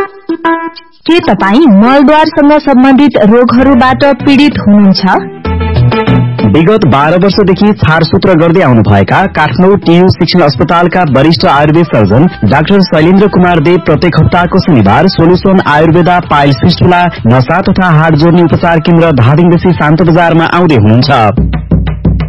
के तपाईँ मलद्वारसँग सम्बन्धित रोगहरूबाट पीड़ित हुनुहुन्छ? विगत 12 वर्षदेखि छारसूत्र गर्दै आउनुभएका काठमाडौँ टीयू शिक्षण अस्पतालका वरिष्ठ आयुर्वेद सर्जन डाक्टर शैलेन्द्र कुमार देव प्रत्येक हप्ताको शनिबार सोल्युसन आयुर्वेदा पाइल्स फिस्टुला नसा तथा हाड जोड्ने उपचार केन्द्र धादिङदेखि शान्त बजारमा आउँदै हुनुहुन्छ।